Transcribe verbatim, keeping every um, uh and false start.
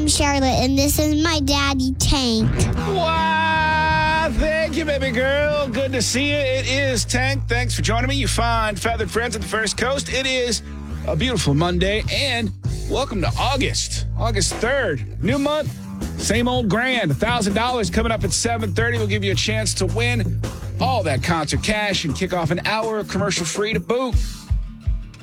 Charlotte, and this is my daddy, Tank. Wow, thank you, baby girl. Good to see you. It is Tank. Thanks for joining me. You fine feathered friends at the First Coast. It is a beautiful Monday, and welcome to August. August third. New month, same old grand. one thousand dollars coming up at seven thirty. We'll give you a chance to win all that concert cash and kick off an hour commercial-free to boot.